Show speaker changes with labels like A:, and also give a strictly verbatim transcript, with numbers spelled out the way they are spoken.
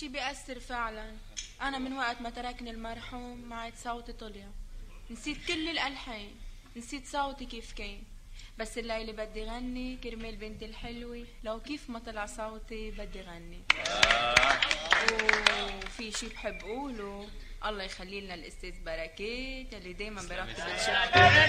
A: بيأثر فعلا. انا من وقت ما تركني المرحوم ما عاد صوتي طلع، نسيت كل الالحان، نسيت صوتي كيف كان. بس الليلة بدي غني كرمال بنتي الحلوة، لو كيف ما طلع صوتي بدي غني. وفي شي بحب اقوله، الله يخلي لنا الاستاذ بركات اللي دايما برتب الشعر.